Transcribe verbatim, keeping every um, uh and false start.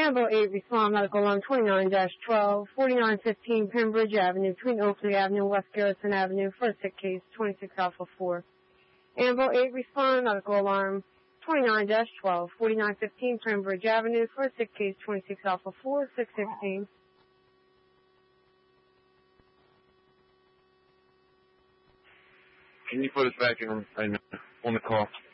Ambo eight, respond medical alarm twenty-nine dash twelve, forty-nine fifteen Pembridge Avenue, between Oakley Avenue, West Garrison Avenue, for a sick case, twenty-six Alpha four. Ambo eight, respond medical alarm twenty-nine dash twelve, forty-nine fifteen Pembridge Avenue, for a sick case, twenty-six Alpha four, six sixteen. Can you put us back in, in on the call?